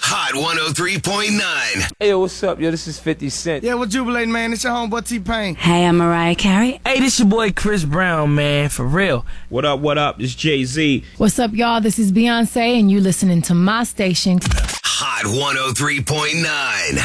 Hot 103.9. Hey, yo, what's up, yo? This is 50 Cent. Yeah, we're jubilating, man. It's your homeboy T-Pain. Hey, I'm Mariah Carey. Hey, this your boy Chris Brown, man, for real. What up, what up? This Jay-Z. What's up, y'all? This is Beyonce, and you listening to my station. Hot 103.9.